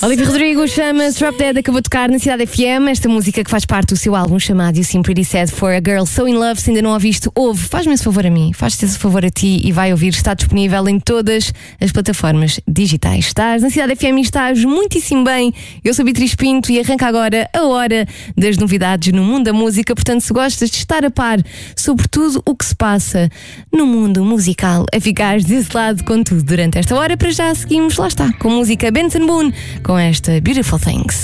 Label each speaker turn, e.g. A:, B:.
A: Olivia Rodrigo chama-se Drop Dead, acabou de tocar na Cidade FM. Esta música que faz parte do seu álbum chamado You Seem Pretty Sad for a Girl So In Love. Se ainda não ouviste, ouve, faz-me esse favor a mim, faz-te esse favor a ti e vai ouvir. Está disponível em todas as plataformas digitais. Estás na Cidade FM e estás muitíssimo bem. Eu sou Beatriz Pinto e arranca agora a hora das novidades no mundo da música. Portanto, se gostas de estar a par sobre tudo o que se passa no mundo musical, a ficares desse lado com tudo durante esta hora, para já seguimos, lá está, com música Benson Boone, com esta Beautiful Things.